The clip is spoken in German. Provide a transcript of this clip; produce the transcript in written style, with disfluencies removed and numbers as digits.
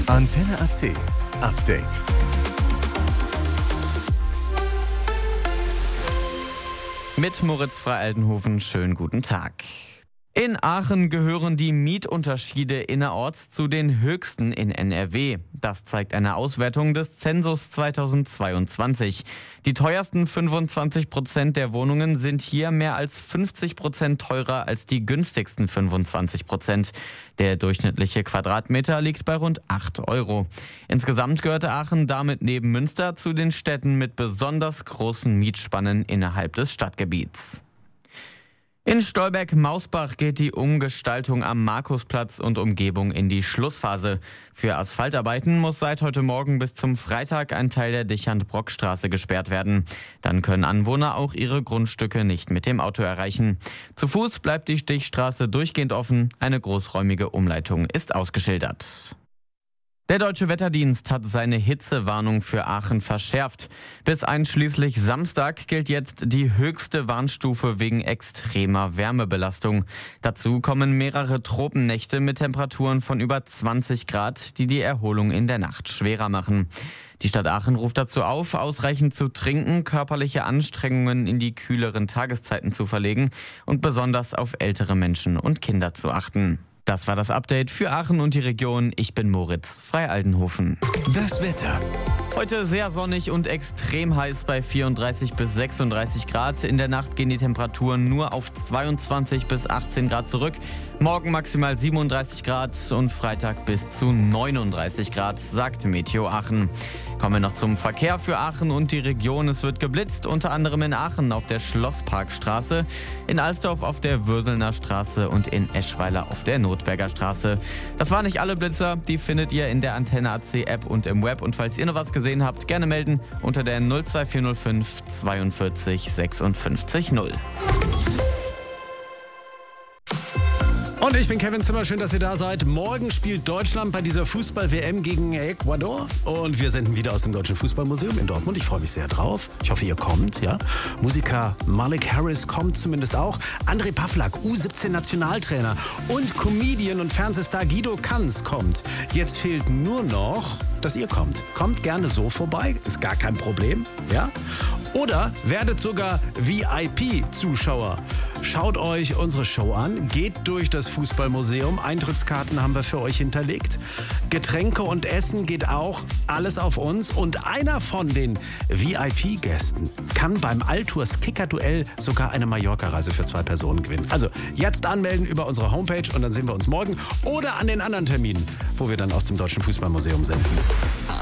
Antenne AC Update. Mit Moritz Frei-Altenhofen, schönen guten Tag. In Aachen gehören die Mietunterschiede innerorts zu den höchsten in NRW. Das zeigt eine Auswertung des Zensus 2022. Die teuersten 25% der Wohnungen sind hier mehr als 50% teurer als die günstigsten 25%. Der durchschnittliche Quadratmeter liegt bei rund 8 Euro. Insgesamt gehört Aachen damit neben Münster zu den Städten mit besonders großen Mietspannen innerhalb des Stadtgebiets. In Stolberg-Mausbach geht die Umgestaltung am Markusplatz und Umgebung in die Schlussphase. Für Asphaltarbeiten muss seit heute Morgen bis zum Freitag ein Teil der Dichand-Brock-Straße gesperrt werden. Dann können Anwohner auch ihre Grundstücke nicht mit dem Auto erreichen. Zu Fuß bleibt die Stichstraße durchgehend offen. Eine großräumige Umleitung ist ausgeschildert. Der Deutsche Wetterdienst hat seine Hitzewarnung für Aachen verschärft. Bis einschließlich Samstag gilt jetzt die höchste Warnstufe wegen extremer Wärmebelastung. Dazu kommen mehrere Tropennächte mit Temperaturen von über 20 Grad, die die Erholung in der Nacht schwerer machen. Die Stadt Aachen ruft dazu auf, ausreichend zu trinken, körperliche Anstrengungen in die kühleren Tageszeiten zu verlegen und besonders auf ältere Menschen und Kinder zu achten. Das war das Update für Aachen und die Region. Ich bin Moritz Frei-Altenhofen. Das Wetter. Heute sehr sonnig und extrem heiß bei 34 bis 36 Grad. In der Nacht gehen die Temperaturen nur auf 22 bis 18 Grad zurück. Morgen maximal 37 Grad und Freitag bis zu 39 Grad, sagt Meteo Aachen. Kommen wir noch zum Verkehr für Aachen und die Region. Es wird geblitzt, unter anderem in Aachen auf der Schlossparkstraße, in Alsdorf auf der Würselner Straße und in Eschweiler auf der Notberger Straße. Das waren nicht alle Blitzer, die findet ihr in der Antenne AC App und im Web. Und falls ihr noch was gesehen habt, gerne melden unter der 02405 42 56 0. Und ich bin Kevin Zimmer, schön, dass ihr da seid. Morgen spielt Deutschland bei dieser Fußball-WM gegen Ecuador. Und wir senden wieder aus dem Deutschen Fußballmuseum in Dortmund. Ich freue mich sehr drauf. Ich hoffe, ihr kommt, ja. Musiker Malik Harris kommt zumindest auch. André Pavlak, U17-Nationaltrainer. Und Comedian und Fernsehstar Guido Kanz kommt. Jetzt fehlt nur noch, dass ihr kommt. Kommt gerne so vorbei, ist gar kein Problem, ja. Oder werdet sogar VIP-Zuschauer. Schaut euch unsere Show an, geht durch das Fußballmuseum. Eintrittskarten haben wir für euch hinterlegt. Getränke und Essen geht auch, alles auf uns. Und einer von den VIP-Gästen kann beim Altours Kicker-Duell sogar eine Mallorca-Reise für 2 Personen gewinnen. Also jetzt anmelden über unsere Homepage und dann sehen wir uns morgen oder an den anderen Terminen, wo wir dann aus dem Deutschen Fußballmuseum senden.